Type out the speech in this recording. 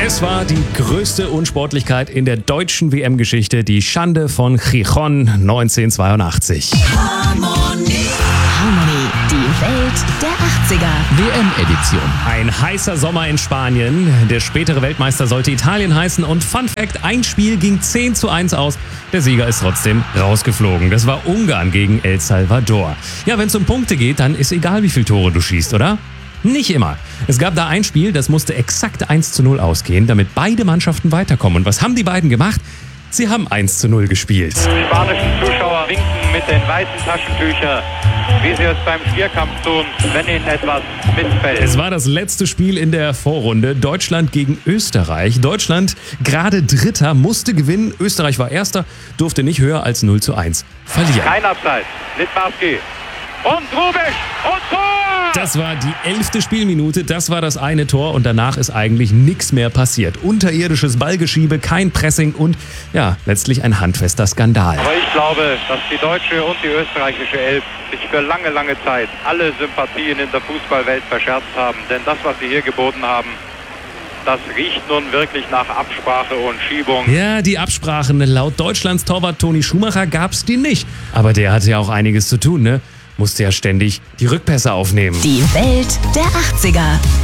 Es war die größte Unsportlichkeit in der deutschen WM-Geschichte, die Schande von Gijón 1982. Harmonie, die Welt der 80er. WM-Edition. Ein heißer Sommer in Spanien. Der spätere Weltmeister sollte Italien heißen. Und Fun Fact, ein Spiel ging 10:1 aus. Der Sieger ist trotzdem rausgeflogen. Das war Ungarn gegen El Salvador. Ja, wenn es um Punkte geht, dann ist egal, wie viele Tore du schießt, oder? Nicht immer. Es gab da ein Spiel, das musste exakt 1:0 ausgehen, damit beide Mannschaften weiterkommen. Und was haben die beiden gemacht? Sie haben 1:0 gespielt. Die spanischen Zuschauer winken mit den weißen Taschentüchern, wie sie es beim Stierkampf tun, wenn ihnen etwas missfällt. Es war das letzte Spiel in der Vorrunde. Deutschland gegen Österreich. Deutschland, gerade Dritter, musste gewinnen. Österreich war Erster, durfte nicht höher als 0:1 verlieren. Kein Abseits. Litbarski. Und Rubisch. Und Tor! Das war die 11. Spielminute, das war das eine Tor und danach ist eigentlich nichts mehr passiert. Unterirdisches Ballgeschiebe, kein Pressing und ja, letztlich ein handfester Skandal. Aber ich glaube, dass die deutsche und die österreichische Elf sich für lange, lange Zeit alle Sympathien in der Fußballwelt verscherzt haben. Denn das, was sie hier geboten haben, das riecht nun wirklich nach Absprache und Schiebung. Ja, die Absprachen laut Deutschlands Torwart Toni Schumacher gab's die nicht. Aber der hatte ja auch einiges zu tun, ne? Musste ja ständig die Rückpässe aufnehmen. Die Welt der 80er.